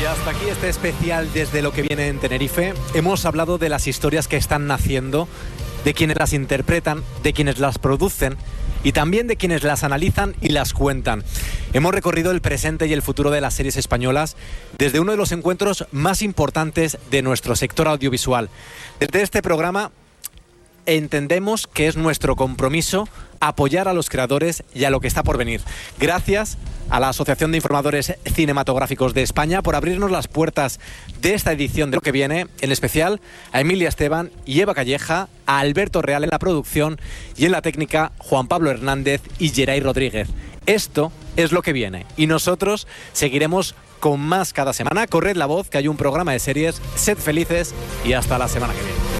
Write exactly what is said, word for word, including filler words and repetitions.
Hasta aquí este especial desde lo que viene en Tenerife. Hemos hablado de las historias que están naciendo, de quienes las interpretan, de quienes las producen y también de quienes las analizan y las cuentan. Hemos recorrido el presente y el futuro de las series españolas desde uno de los encuentros más importantes de nuestro sector audiovisual. Desde este programa entendemos que es nuestro compromiso apoyar a los creadores y a lo que está por venir. Gracias a la Asociación de Informadores Cinematográficos de España por abrirnos las puertas de esta edición de Lo que viene, en especial a Emilia Esteban y Eva Calleja, a Alberto Real en la producción y en la técnica Juan Pablo Hernández y Geray Rodríguez. Esto es Lo que viene y nosotros seguiremos con más cada semana. Corred la voz, que hay un programa de series. Sed felices y hasta la semana que viene.